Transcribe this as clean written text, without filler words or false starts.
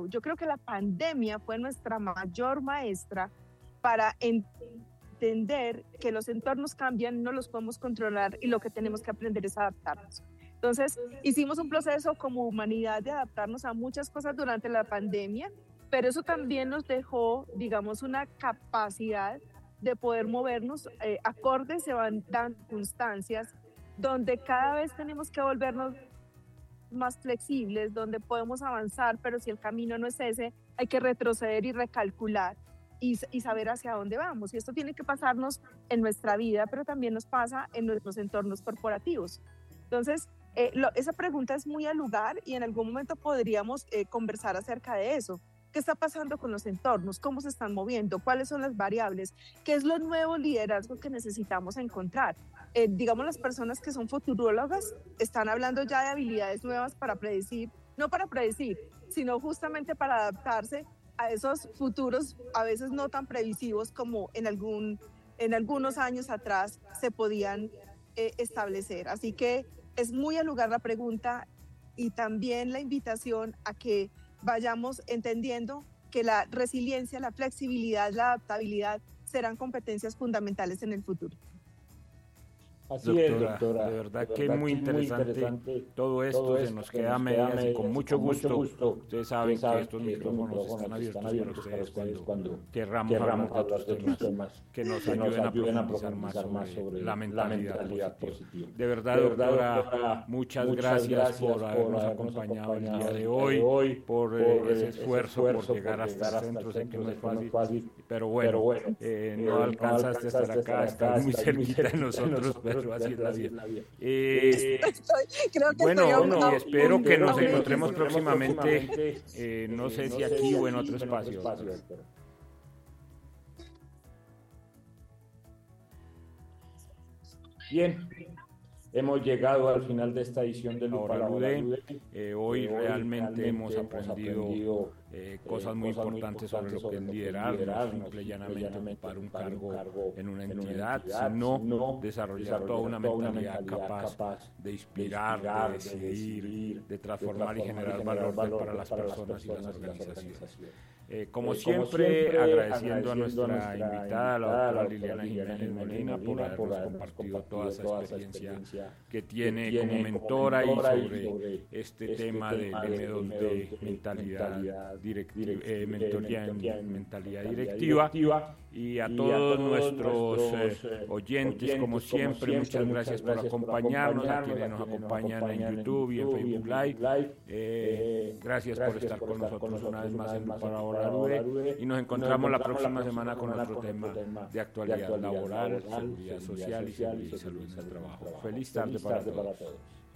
Yo creo que la pandemia fue nuestra mayor maestra para entender que los entornos cambian, no los podemos controlar y lo que tenemos que aprender es adaptarnos. Entonces, hicimos un proceso como humanidad de adaptarnos a muchas cosas durante la pandemia, pero eso también nos dejó, digamos, una capacidad de poder movernos acordes, se van dando circunstancias donde cada vez tenemos que volvernos más flexibles, donde podemos avanzar, pero si el camino no es ese, hay que retroceder y recalcular y saber hacia dónde vamos. Y esto tiene que pasarnos en nuestra vida, pero también nos pasa en nuestros entornos corporativos. Entonces, esa pregunta es muy al lugar y en algún momento podríamos conversar acerca de eso. ¿Qué está pasando con los entornos? ¿Cómo se están moviendo? ¿Cuáles son las variables? ¿Qué es lo nuevo liderazgo que necesitamos encontrar? Digamos, las personas que son futurólogas están hablando ya de habilidades nuevas para predecir, no para predecir, sino justamente para adaptarse a esos futuros a veces no tan previsivos como en algunos años atrás se podían establecer. Así que es muy al lugar la pregunta y también la invitación a que vayamos entendiendo que la resiliencia, la flexibilidad, la adaptabilidad serán competencias fundamentales en el futuro. Así es, doctora. De verdad que es muy interesante todo esto, se nos queda a medias y con mucho gusto. Ustedes saben que estos micrófonos están abiertos para ustedes cuando querramos hablar de otros temas que nos ayuden a profundizar más sobre la mentalidad positiva. De verdad, doctora, muchas gracias por habernos acompañado el día de hoy, por ese esfuerzo, por llegar hasta el centro. Sé que no es fácil, pero bueno, no alcanzaste a estar acá, estás muy cerquita de nosotros, pero así es la vida. Bueno, espero que nos encontremos próximamente, no sé si aquí o en otro espacio. Bien, hemos llegado al final de esta edición de Lupa la Hora Lude. Hoy realmente hemos aprendido cosas muy importantes sobre lo que es liderar, no simple y llanamente ocupar un cargo en una entidad, sino desarrollar toda una mentalidad capaz de inspirar, de decidir, de transformar y generar valor para las personas y las organizaciones. Como siempre, agradeciendo a nuestra invitada, la doctora Liliana Jiménez Molina, por habernos compartido toda esa experiencia que tiene como mentora y sobre este tema de métodos de mentalidad directiva, mentoría en mentalidad directiva. Y a todos nuestros oyentes, como siempre, muchas gracias por acompañarnos, a quienes nos acompañan en YouTube y en Facebook Live. Gracias por estar con nosotros una vez más en Lupa la Hora Lude, y nos encontramos la próxima semana con otro tema de actualidad laboral, seguridad social y salud en el trabajo. Feliz tarde para todos.